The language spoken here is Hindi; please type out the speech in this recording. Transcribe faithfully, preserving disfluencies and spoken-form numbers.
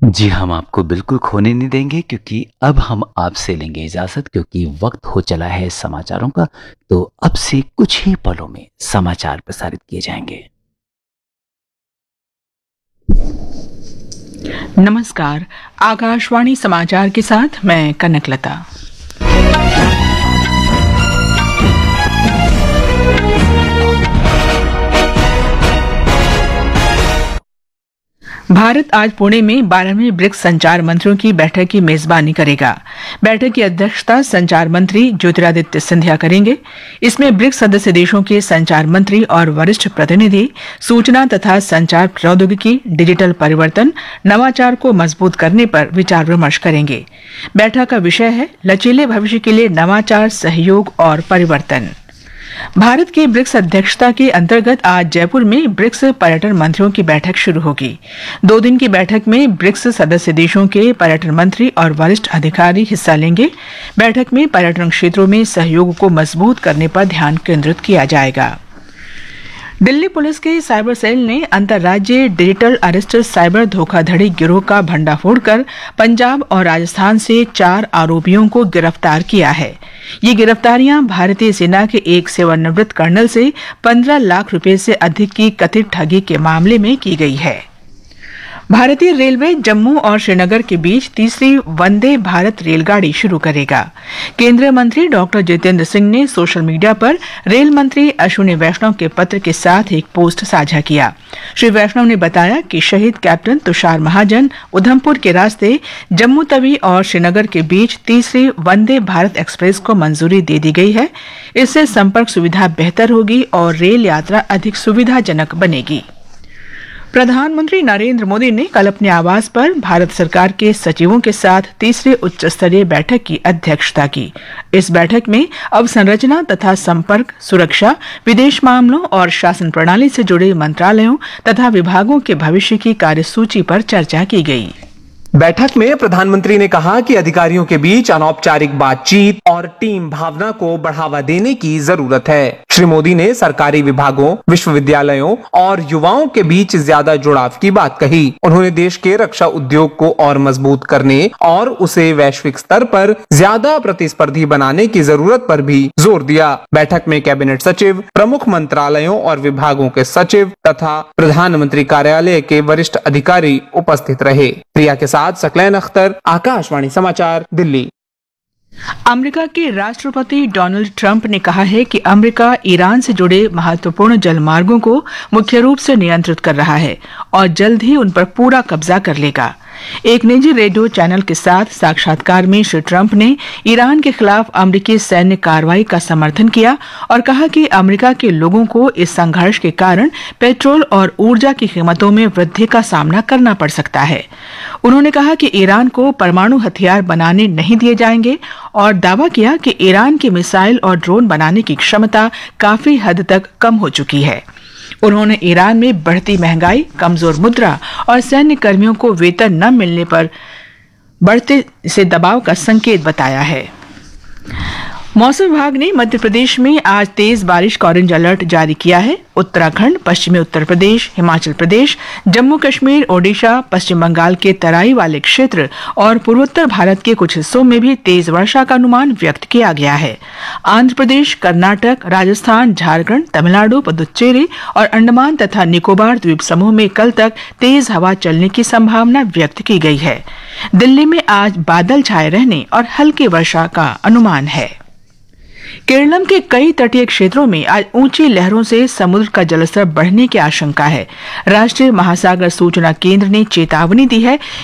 जी, हम आपको बिल्कुल खोने नहीं देंगे क्योंकि अब हम आपसे लेंगे इजाज़त क्योंकि वक़्त हो चला है समाचारों का, तो अब से कुछ ही पलों में समाचार प्रसारित किए जाएँगे। नमस्कार। आकाशवाणी समाचार के साथ मैं कनकलता। भारत आज पुणे में बारहवीं ब्रिक्स संचार मंत्रियों की बैठक की मेजबानी करेगा। बैठक की अध्यक्षता संचार मंत्री ज्योतिरादित्य सिंधिया करेंगे। इसमें ब्रिक्स सदस्य देशों के संचार मंत्री और वरिष्ठ प्रतिनिधि सूचना तथा संचार प्रौद्योगिकी, डिजिटल परिवर्तन, नवाचार को मजबूत करने पर विचार विमर्श करेंगे। बैठक का विषय है लचीले भविष्य के लिए नवाचार, सहयोग और परिवर्तन। भारत की ब्रिक्स अध्यक्षता के अंतर्गत आज जयपुर में ब्रिक्स पर्यटन मंत्रियों की बैठक शुरू होगी। दो दिन की बैठक में ब्रिक्स सदस्य देशों के पर्यटन मंत्री और वरिष्ठ अधिकारी हिस्सा लेंगे। बैठक में पर्यटन क्षेत्रों में सहयोग को मजबूत करने पर ध्यान केंद्रित किया जाएगा। दिल्ली पुलिस के साइबर सेल ने अंतर्राज्यीय डिजिटल अरेस्ट साइबर धोखाधड़ी गिरोह का भंडाफोड़ कर पंजाब और राजस्थान से चार आरोपियों को गिरफ्तार किया है। ये गिरफ्तारियां भारतीय सेना के एक सेवानिवृत्त कर्नल से पंद्रह लाख रुपए से अधिक की कथित ठगी के मामले में की गई है। भारतीय रेलवे जम्मू और श्रीनगर के बीच तीसरी वंदे भारत रेलगाड़ी शुरू करेगा। केंद्रीय मंत्री डॉक्टर जितेंद्र सिंह ने सोशल मीडिया पर रेल मंत्री अश्विनी वैष्णव के पत्र के साथ एक पोस्ट साझा किया। श्री वैष्णव ने बताया कि शहीद कैप्टन तुषार महाजन उधमपुर के रास्ते जम्मू तवी और श्रीनगर के बीच तीसरी वंदे भारत एक्सप्रेस को मंजूरी दे दी गई है। इससे संपर्क सुविधा बेहतर होगी और रेल यात्रा अधिक सुविधाजनक बनेगी। प्रधानमंत्री नरेंद्र मोदी ने कल अपने आवास पर भारत सरकार के सचिवों के साथ तीसरी उच्च स्तरीय बैठक की अध्यक्षता की। इस बैठक में अवसंरचना तथा संपर्क, सुरक्षा, विदेश मामलों और शासन प्रणाली से जुड़े मंत्रालयों तथा विभागों के भविष्य की कार्यसूची पर चर्चा की गई। बैठक में प्रधानमंत्री ने कहा कि अधिकारियों के बीच अनौपचारिक बातचीत और टीम भावना को बढ़ावा देने की जरूरत है। श्री मोदी ने सरकारी विभागों, विश्वविद्यालयों और युवाओं के बीच ज्यादा जुड़ाव की बात कही। उन्होंने देश के रक्षा उद्योग को और मजबूत करने और उसे वैश्विक स्तर पर ज्यादा प्रतिस्पर्धी बनाने की जरूरत पर भी जोर दिया। बैठक में कैबिनेट सचिव, प्रमुख मंत्रालयों और विभागों के सचिव तथा प्रधानमंत्री कार्यालय के वरिष्ठ अधिकारी उपस्थित रहे। प्रिया के साथ सकलैन अख्तर, आकाशवाणी समाचार, दिल्ली। अमेरिका के राष्ट्रपति डोनाल्ड ट्रंप ने कहा है कि अमेरिका ईरान से जुड़े महत्वपूर्ण जलमार्गों को मुख्य रूप से नियंत्रित कर रहा है और जल्द ही उन पर पूरा कब्जा कर लेगा। एक निजी रेडियो चैनल के साथ साक्षात्कार में श्री ट्रंप ने ईरान के खिलाफ अमेरिकी सैन्य कार्रवाई का समर्थन किया और कहा कि अमेरिका के लोगों को इस संघर्ष के कारण पेट्रोल और ऊर्जा की कीमतों में वृद्धि का सामना करना पड़ सकता है। उन्होंने कहा कि ईरान को परमाणु हथियार बनाने नहीं दिए जाएंगे और दावा किया कि ईरान की मिसाइल और ड्रोन बनाने की क्षमता काफी हद तक कम हो चुकी है। उन्होंने ईरान में बढ़ती महंगाई, कमजोर मुद्रा और सैन्य कर्मियों को वेतन न मिलने पर बढ़ते से दबाव का संकेत बताया है। मौसम विभाग ने मध्य प्रदेश में आज तेज बारिश का ऑरेंज अलर्ट जारी किया है। उत्तराखंड, पश्चिमी उत्तर प्रदेश, हिमाचल प्रदेश, जम्मू कश्मीर, ओडिशा, पश्चिम बंगाल के तराई वाले क्षेत्र और पूर्वोत्तर भारत के कुछ हिस्सों में भी तेज वर्षा का अनुमान व्यक्त किया गया है। आंध्र प्रदेश, कर्नाटक, राजस्थान, झारखंड, तमिलनाडु, पुदुच्चेरी और अंडमान तथा निकोबार द्वीप समूह में कल तक तेज हवा चलने की संभावना व्यक्त की गई है। दिल्ली में आज बादल छाए रहने और हल्की वर्षा का अनुमान है। केरलम के कई तटीय क्षेत्रों में आज ऊंची लहरों से समुद्र का जलस्तर बढ़ने की आशंका है। राष्ट्रीय महासागर सूचना केंद्र ने चेतावनी दी है